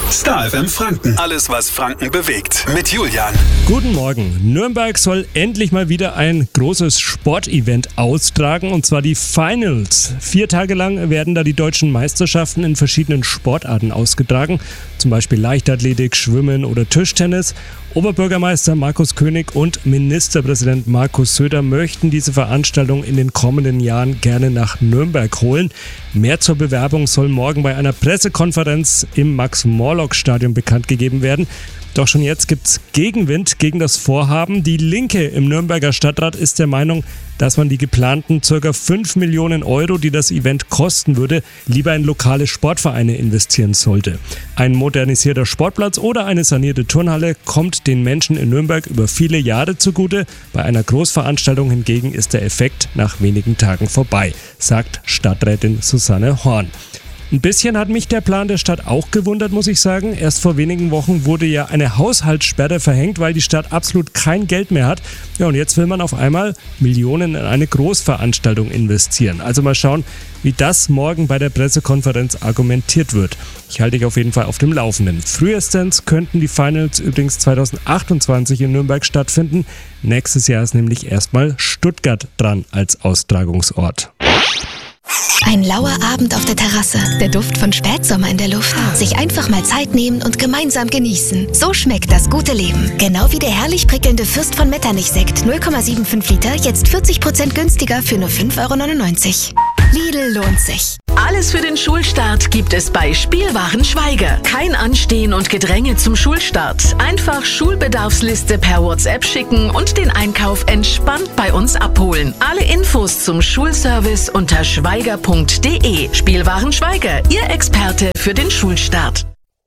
Star FM Franken. Alles, was Franken bewegt. Mit Julian. Guten Morgen. Nürnberg soll endlich mal wieder ein großes Sportevent austragen, und zwar die Finals. 4 Tage lang werden da die deutschen Meisterschaften in verschiedenen Sportarten ausgetragen. Zum Beispiel Leichtathletik, Schwimmen oder Tischtennis. Oberbürgermeister Markus König und Ministerpräsident Markus Söder möchten diese Veranstaltung in den kommenden Jahren gerne nach Nürnberg holen. Mehr zur Bewerbung soll morgen bei einer Pressekonferenz im Max-Morlock-Stadion bekannt gegeben werden. Doch schon jetzt gibt's Gegenwind gegen das Vorhaben. Die Linke im Nürnberger Stadtrat ist der Meinung, dass man die geplanten ca. 5 Millionen Euro, die das Event kosten würde, lieber in lokale Sportvereine investieren sollte. Ein modernisierter Sportplatz oder eine sanierte Turnhalle kommt den Menschen in Nürnberg über viele Jahre zugute. Bei einer Großveranstaltung hingegen ist der Effekt nach wenigen Tagen vorbei, sagt Stadträtin Susanne Horn. Ein bisschen hat mich der Plan der Stadt auch gewundert, muss ich sagen. Erst vor wenigen Wochen wurde ja eine Haushaltssperre verhängt, weil die Stadt absolut kein Geld mehr hat. Ja, und jetzt will man auf einmal Millionen in eine Großveranstaltung investieren. Also mal schauen, wie das morgen bei der Pressekonferenz argumentiert wird. Ich halte dich auf jeden Fall auf dem Laufenden. Frühestens könnten die Finals übrigens 2028 in Nürnberg stattfinden. Nächstes Jahr ist nämlich erstmal Stuttgart dran als Austragungsort. Ein lauer Abend auf der Terrasse, der Duft von Spätsommer in der Luft. Sich einfach mal Zeit nehmen und gemeinsam genießen. So schmeckt das gute Leben. Genau wie der herrlich prickelnde Fürst von Metternich-Sekt, 0,75 Liter, jetzt 40% günstiger für nur 5,99 €. Lidl lohnt sich. Alles für den Schulstart gibt es bei Spielwaren Schweiger. Kein Anstehen und Gedränge zum Schulstart. Einfach Schulbedarfsliste per WhatsApp schicken und den Einkauf entspannt bei uns abholen. Alle Infos zum Schulservice unter schweiger.de. Spielwaren Schweiger, Ihr Experte für den Schulstart.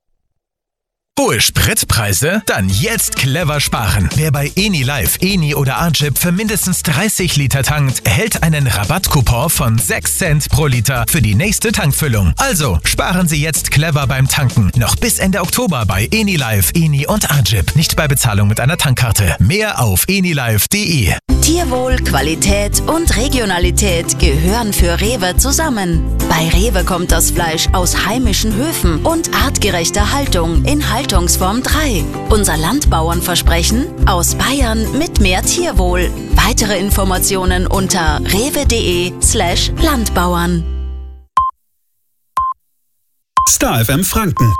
Hohe Spritpreise? Dann jetzt clever sparen. Wer bei EniLive, Eni oder Agip für mindestens 30 Liter tankt, erhält einen Rabattcoupon von 6 Cent pro Liter für die nächste Tankfüllung. Also sparen Sie jetzt clever beim Tanken. Noch bis Ende Oktober bei EniLive, Eni und Agip. Nicht bei Bezahlung mit einer Tankkarte. Mehr auf enilive.de. Tierwohl, Qualität und Regionalität gehören für Rewe zusammen. Bei Rewe kommt das Fleisch aus heimischen Höfen und artgerechter Haltung in Haltungsform 3. Unser Landbauernversprechen: aus Bayern mit mehr Tierwohl. Weitere Informationen unter rewe.de/Landbauern. Star FM Franken.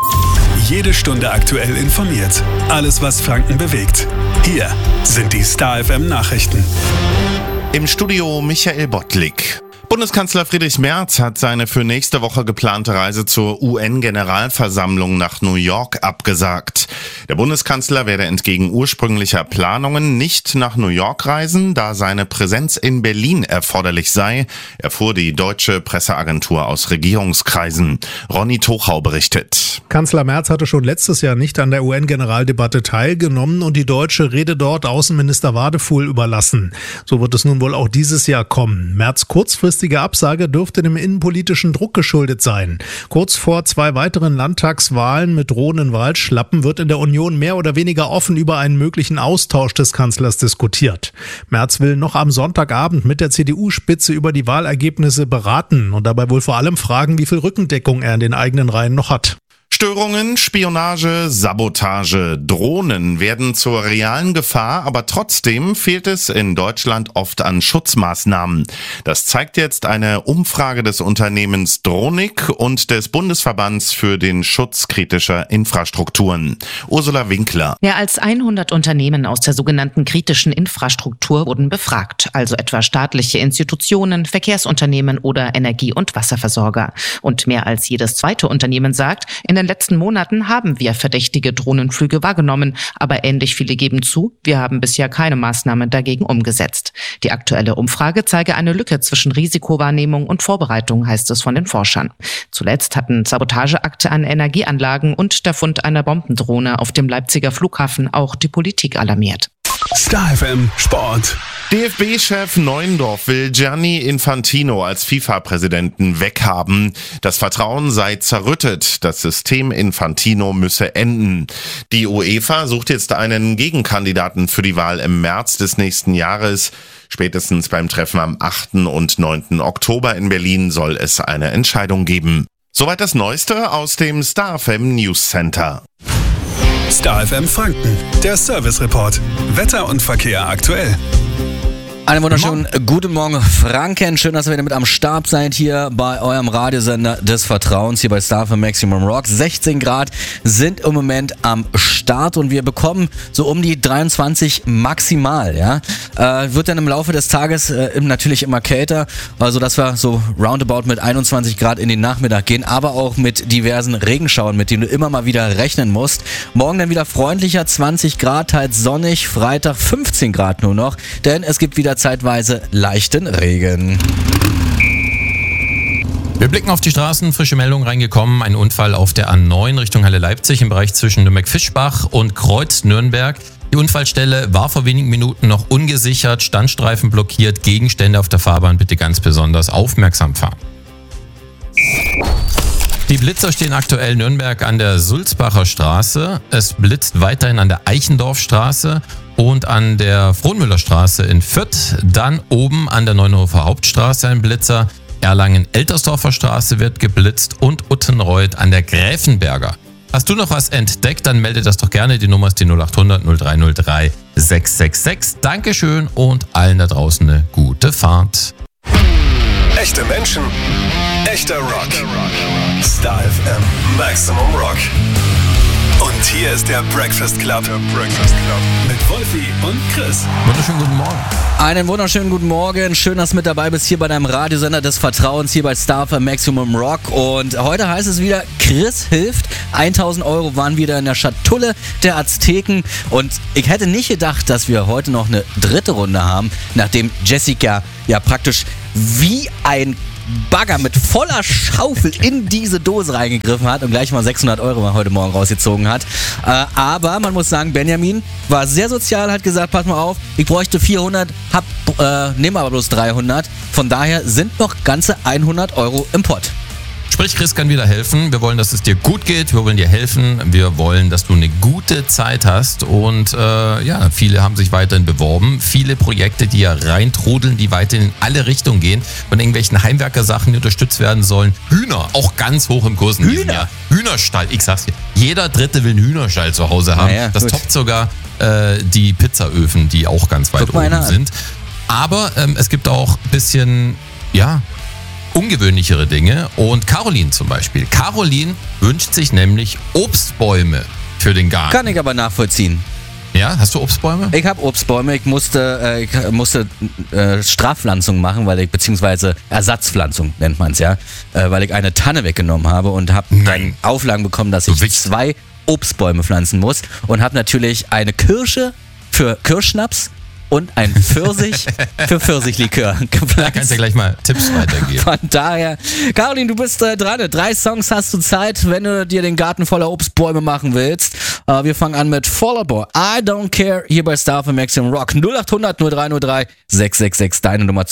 Jede Stunde aktuell informiert. Alles, was Franken bewegt. Hier sind die Star FM Nachrichten. Im Studio Michael Bottlik. Bundeskanzler Friedrich Merz hat seine für nächste Woche geplante Reise zur UN-Generalversammlung nach New York abgesagt. Der Bundeskanzler werde entgegen ursprünglicher Planungen nicht nach New York reisen, da seine Präsenz in Berlin erforderlich sei, erfuhr die deutsche Presseagentur aus Regierungskreisen. Ronny Tochau berichtet. Kanzler Merz hatte schon letztes Jahr nicht an der UN-Generaldebatte teilgenommen und die deutsche Rede dort Außenminister Wadefuhl überlassen. So wird es nun wohl auch dieses Jahr kommen. Merz kurzfristige Absage dürfte dem innenpolitischen Druck geschuldet sein. Kurz vor 2 weiteren Landtagswahlen mit drohenden Wahlschlappen wird in der Union mehr oder weniger offen über einen möglichen Austausch des Kanzlers diskutiert. Merz will noch am Sonntagabend mit der CDU-Spitze über die Wahlergebnisse beraten und dabei wohl vor allem fragen, wie viel Rückendeckung er in den eigenen Reihen noch hat. Störungen, Spionage, Sabotage, Drohnen werden zur realen Gefahr, aber trotzdem fehlt es in Deutschland oft an Schutzmaßnahmen. Das zeigt jetzt eine Umfrage des Unternehmens Dronik und des Bundesverbands für den Schutz kritischer Infrastrukturen. Ursula Winkler. Mehr als 100 Unternehmen aus der sogenannten kritischen Infrastruktur wurden befragt, also etwa staatliche Institutionen, Verkehrsunternehmen oder Energie- und Wasserversorger. Und mehr als jedes zweite Unternehmen sagt, in den letzten Monaten haben wir verdächtige Drohnenflüge wahrgenommen, aber ähnlich viele geben zu, wir haben bisher keine Maßnahmen dagegen umgesetzt. Die aktuelle Umfrage zeige eine Lücke zwischen Risikowahrnehmung und Vorbereitung, heißt es von den Forschern. Zuletzt hatten Sabotageakte an Energieanlagen und der Fund einer Bombendrohne auf dem Leipziger Flughafen auch die Politik alarmiert. Star FM Sport. DFB-Chef Neuendorf will Gianni Infantino als FIFA-Präsidenten weghaben. Das Vertrauen sei zerrüttet. Das System Infantino müsse enden. Die UEFA sucht jetzt einen Gegenkandidaten für die Wahl im März des nächsten Jahres. Spätestens beim Treffen am 8. und 9. Oktober in Berlin soll es eine Entscheidung geben. Soweit das Neueste aus dem Star FM News Center. Star FM Franken, der Service Report. Wetter und Verkehr aktuell. Einen wunderschönen guten Morgen, Franken. Schön, dass ihr wieder mit am Start seid hier bei eurem Radiosender des Vertrauens, hier bei Star FM Maximum Rock. 16 Grad sind im Moment am Start und wir bekommen so um die 23 maximal. Ja? Wird dann im Laufe des Tages natürlich immer kälter, also dass wir so roundabout mit 21 Grad in den Nachmittag gehen, aber auch mit diversen Regenschauern, mit denen du immer mal wieder rechnen musst. Morgen dann wieder freundlicher, 20 Grad, teils sonnig, Freitag 15 Grad nur noch, denn es gibt wieder zeitweise leichten Regen. Wir blicken auf die Straßen, frische Meldung reingekommen, ein Unfall auf der A9 Richtung Halle Leipzig im Bereich zwischen Nürnberg-Fischbach und Kreuz-Nürnberg. Die Unfallstelle war vor wenigen Minuten noch ungesichert, Standstreifen blockiert, Gegenstände auf der Fahrbahn bitte ganz besonders aufmerksam fahren. Die Blitzer stehen aktuell Nürnberg an der Sulzbacher Straße. Es blitzt weiterhin an der Eichendorfstraße und an der Frohnmüllerstraße in Fürth. Dann oben an der Neunhofer Hauptstraße ein Blitzer. Erlangen-Eltersdorfer Straße wird geblitzt und Uttenreuth an der Gräfenberger. Hast du noch was entdeckt, dann melde das doch gerne. Die Nummer ist die 0800 0303 666. Dankeschön und allen da draußen eine gute Fahrt. Echte Menschen, echter Rock. Star FM Maximum Rock. Und hier ist der Breakfast Club. Mit Wolfi und Chris. Wunderschönen guten Morgen. Einen wunderschönen guten Morgen. Schön, dass du mit dabei bist hier bei deinem Radiosender des Vertrauens, hier bei Star FM Maximum Rock. Und heute heißt es wieder, Chris hilft. 1.000 Euro waren wieder in der Schatulle der Azteken. Und ich hätte nicht gedacht, dass wir heute noch eine dritte Runde haben, nachdem Jessica ja praktisch wie ein Bagger mit voller Schaufel in diese Dose reingegriffen hat und gleich mal 600 Euro heute Morgen rausgezogen hat. Aber man muss sagen, Benjamin war sehr sozial, hat gesagt, pass mal auf, ich bräuchte 400, nehme aber bloß 300. Von daher sind noch ganze 100 Euro im Pott. Sprich, Chris kann wieder helfen. Wir wollen, dass es dir gut geht. Wir wollen dir helfen. Wir wollen, dass du eine gute Zeit hast. Und viele haben sich weiterhin beworben. Viele Projekte, die ja reintrudeln, die weiterhin in alle Richtungen gehen. Von irgendwelchen Heimwerkersachen, die unterstützt werden sollen. Hühner, auch ganz hoch im Kurs in diesem Jahr. Hühnerstall, ich sag's dir. Jeder Dritte will einen Hühnerstall zu Hause haben. Ja, das toppt sogar die Pizzaöfen, die auch ganz weit oben sind. Aber es gibt auch ein bisschen, ungewöhnlichere Dinge und Caroline zum Beispiel. Caroline wünscht sich nämlich Obstbäume für den Garten. Kann ich aber nachvollziehen. Ja, hast du Obstbäume? Ich habe Obstbäume. Ich musste Strafpflanzung machen, beziehungsweise Ersatzpflanzung nennt man es ja, weil ich eine Tanne weggenommen habe und habe dann Auflagen bekommen, dass ich 2 Obstbäume pflanzen muss und habe natürlich eine Kirsche für Kirschschnaps und ein Pfirsich für Pfirsichlikör gepflanzt. Da kannst du ja gleich mal Tipps weitergeben. Von daher, Caroline, du bist dran. 3 Songs hast du Zeit, wenn du dir den Garten voller Obstbäume machen willst. Wir fangen an mit Fall Out Boy, I Don't Care, hier bei Star FM Maximum Rock. 0800 0303 666, deine Nummer